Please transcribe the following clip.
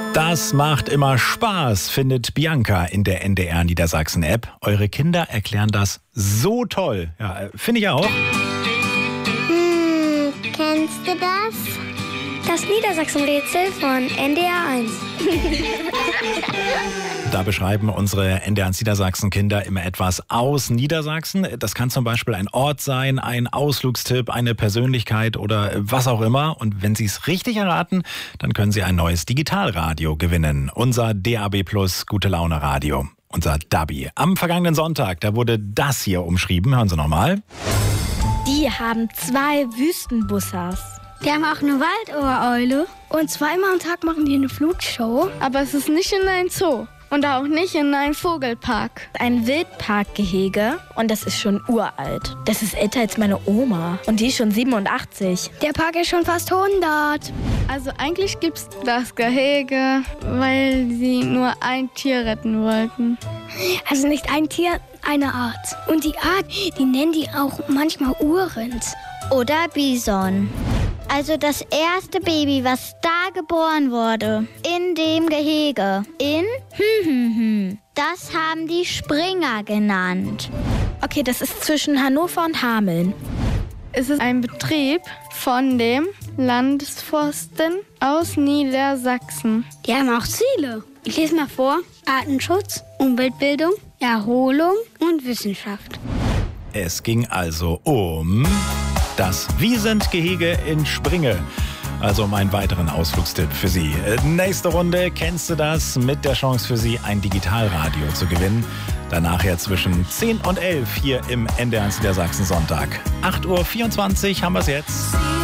Das macht immer Spaß, findet Bianca in der NDR Niedersachsen-App. Eure Kinder erklären das so toll. Ja, finde ich auch. Kennst du das? Das Niedersachsen-Rätsel von NDR 1. Da beschreiben unsere NDR Niedersachsen-Kinder immer etwas aus Niedersachsen. Das kann zum Beispiel ein Ort sein, ein Ausflugstipp, eine Persönlichkeit oder was auch immer. Und wenn Sie es richtig erraten, dann können Sie ein neues Digitalradio gewinnen. Unser DAB+ Gute-Laune-Radio. Unser Dabi. Am vergangenen Sonntag, da wurde das hier umschrieben. Hören Sie nochmal. Die haben 2 Wüstenbussers. Die haben auch eine Waldohreule. Und zweimal am Tag machen die eine Flugshow. Aber es ist nicht in einem Zoo. Und auch nicht in einem Vogelpark. Ein Wildparkgehege und das ist schon uralt. Das ist älter als meine Oma und die ist schon 87. Der Park ist schon fast 100. Also eigentlich gibt's das Gehege, weil sie nur ein Tier retten wollten. Also nicht ein Tier, eine Art. Und die Art, die nennen die auch manchmal Urrind. Oder Bison. Also das erste Baby, was da geboren wurde, in dem Gehege, das haben die Springer genannt. Okay, das ist zwischen Hannover und Hameln. Es ist ein Betrieb von dem Landesforsten aus Niedersachsen. Die haben auch Ziele. Ich lese mal vor. Artenschutz, Umweltbildung, Erholung und Wissenschaft. Es ging also um das Wiesentgehege in Springe. Also um einen weiteren Ausflugstipp für Sie. Nächste Runde, kennst du das? Mit der Chance für Sie, ein Digitalradio zu gewinnen. Danach ja zwischen 10 und 11 hier im NDR Niedersachsen Sonntag. 8:24 Uhr haben wir es jetzt.